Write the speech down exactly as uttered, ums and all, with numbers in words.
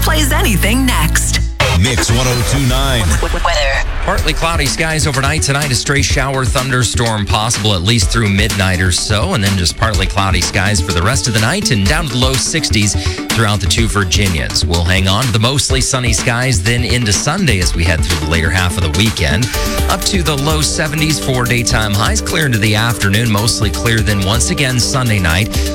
plays anything next. Mix one oh two point nine. Weather. Partly cloudy skies overnight tonight. A stray shower thunderstorm possible at least through midnight or so. And then just partly cloudy skies for the rest of the night and down to the low sixties throughout the two Virginias. We'll hang on to the mostly sunny skies then into Sunday as we head through the later half of the weekend. Up to the low seventies for daytime highs. Clear into the afternoon. Mostly clear then once again Sunday night.